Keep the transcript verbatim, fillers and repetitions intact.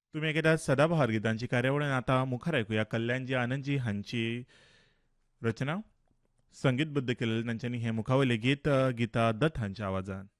तुम्ही एखाद्या सदाबहार गीतांची कार्यावळ आता मुखार ऐकूया. कल्याणजी आनंदजी हांची रचना संगीतबद्ध केलेलं त्यांच्यानी हे मुखावले गीत अ, गीता दत्त हांच्या आवाजात.